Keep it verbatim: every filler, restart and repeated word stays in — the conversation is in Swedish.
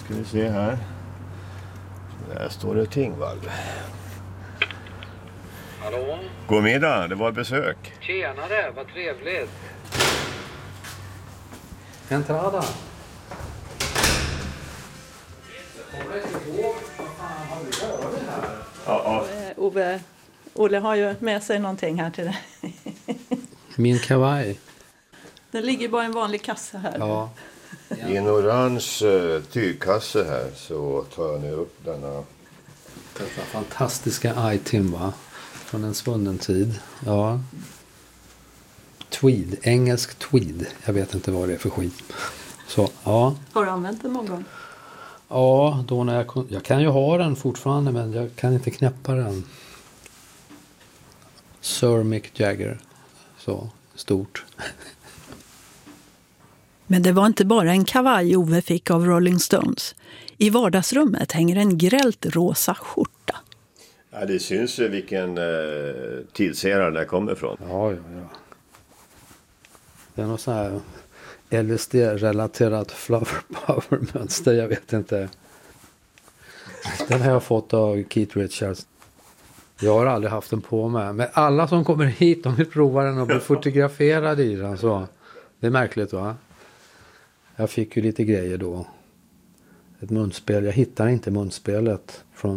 Ska vi se här. Där står det Tingvall. Hallå? God middag, det var besök. Tjenare, vad trevligt. Entrada. Ja, ja. Ove, Olle har ju med sig någonting här till dig. Min kavaj. Det ligger bara en vanlig kassa här. Ja. I en orange uh, tygkasse här så tar jag nu upp denna. Detta fantastiska item, va? Från en svunnen tid. Ja. Tweed. Engelsk tweed. Jag vet inte vad det är för skit. Så, ja. Har du använt den någon gång? Ja, då när jag... Jag kan ju ha den fortfarande, men jag kan inte knäppa den. Sir Mick Jagger. Så, stort. Men det var inte bara en kavaj Ove fick av Rolling Stones. I vardagsrummet hänger en grällt rosa skjorta. Ja, det syns ju vilken uh, tidsera den kommer ifrån. Ja, ja, ja. Det är något så här L S D-relaterat flower power-mönster, jag vet inte. Den har jag fått av Keith Richards. Jag har aldrig haft den på mig. Men alla som kommer hit, de vill prova den och bli fotograferade i den. Så. Det är märkligt, va? Jag fick ju lite grejer då. Ett munspel. Jag hittar inte munspelet från